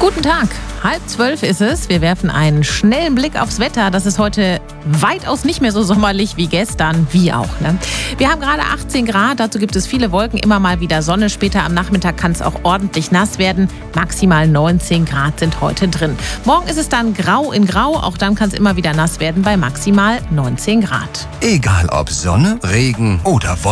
Guten Tag, 11:30 ist es. Wir werfen einen schnellen Blick aufs Wetter. Das ist heute weitaus nicht mehr so sommerlich wie gestern, wie auch. Ne? Wir haben gerade 18 Grad, dazu gibt es viele Wolken, immer mal wieder Sonne. Später am Nachmittag kann es auch ordentlich nass werden. Maximal 19 Grad sind heute drin. Morgen ist es dann grau in grau, auch dann kann es immer wieder nass werden bei maximal 19 Grad. Egal ob Sonne, Regen oder Wolken.